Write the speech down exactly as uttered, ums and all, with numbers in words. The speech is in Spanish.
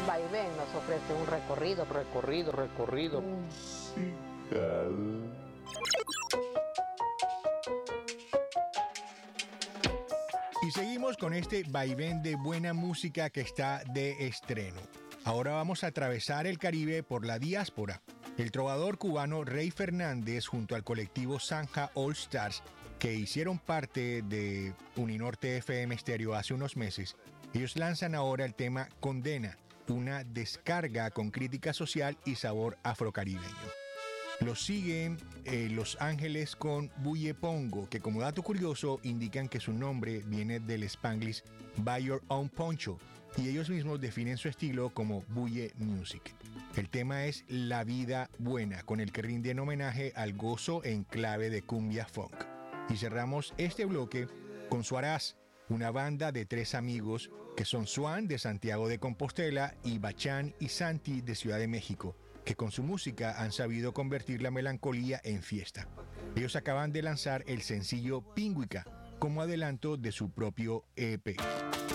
Vaivén nos ofrece un recorrido, recorrido, recorrido musical. Y seguimos con este vaivén de buena música que está de estreno. Ahora vamos a atravesar el Caribe por la diáspora. El trovador cubano Rey Fernández junto al colectivo Zanja All Stars, que hicieron parte de Uninorte F M Stereo hace unos meses, ellos lanzan ahora el tema Condena, una descarga con crítica social y sabor afrocaribeño. Los siguen eh, Los Ángeles con Buye Pongo, que como dato curioso indican que su nombre viene del Spanglish Buy Your Own Poncho, y ellos mismos definen su estilo como Buye Music. El tema es La Vida Buena, con el que rinden homenaje al gozo en clave de cumbia funk. Y cerramos este bloque con Suarás, una banda de tres amigos que son Swan de Santiago de Compostela y Bachán y Santi de Ciudad de México, que con su música han sabido convertir la melancolía en fiesta. Ellos acaban de lanzar el sencillo Pingüica como adelanto de su propio E P.